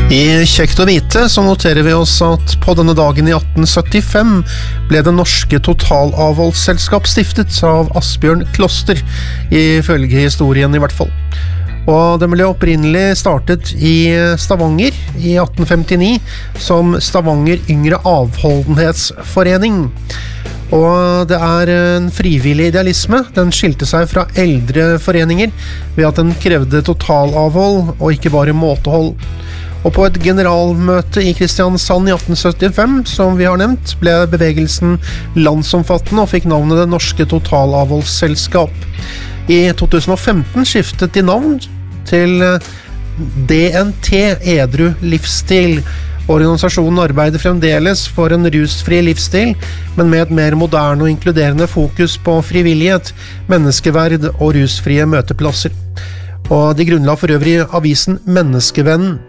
I Kjekt å vite så noterer vi oss at på denne dagen i 1875 ble det norske totalavholdsselskap stiftet av Asbjørn Kloster, ifølge historien i hvert fall. Og det ble opprinnelig startet i Stavanger i 1859 som Stavanger Yngre Avholdenhetsforening. Og det en frivillig idealisme. Den skilte seg fra eldre foreninger ved at den krevde totalavhold og ikke bare måtehold. Og på et generalmøte i Kristiansand i 1875, som vi har nevnt, ble bevegelsen landsomfattende og fikk navnet Det Norske Totalavholdsselskap. I 2015 skiftet de navn til DNT Edru Livsstil. Organisasjonen arbeider fremdeles for en rusfri livsstil, men med et mer moderne og inkluderende fokus på frivillighet, menneskeverd og rusfrie møteplasser. Og de grunnla for øvrig avisen Menneskevennen.